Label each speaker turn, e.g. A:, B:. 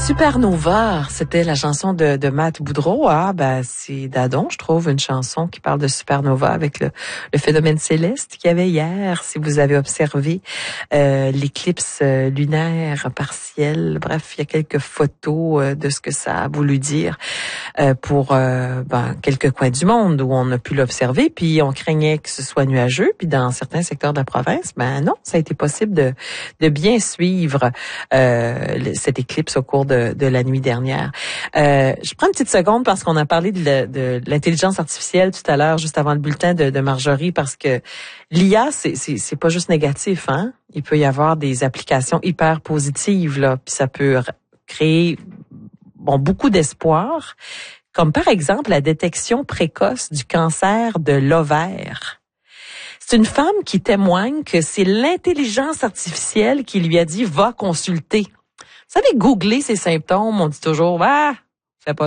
A: Supernova, c'était la chanson de Matt Boudreau. C'est d'adon, je trouve, une chanson qui parle de supernova avec le phénomène céleste qu'il y avait hier. Si vous avez observé l'éclipse lunaire partielle, bref, il y a quelques photos de ce que ça a voulu dire pour quelques coins du monde où on a pu l'observer. Puis on craignait que ce soit nuageux. Puis dans certains secteurs de la province, non, ça a été possible de bien suivre cette éclipse au cours de la nuit dernière. Je prends une petite seconde parce qu'on a parlé de l'intelligence artificielle tout à l'heure, juste avant le bulletin de Marjorie, parce que l'IA, c'est pas juste négatif, hein. Il peut y avoir des applications hyper positives, là, puis ça peut créer beaucoup d'espoir, comme par exemple la détection précoce du cancer de l'ovaire. C'est une femme qui témoigne que c'est l'intelligence artificielle qui lui a dit « va consulter ». Vous savez, googler ses symptômes, on dit toujours «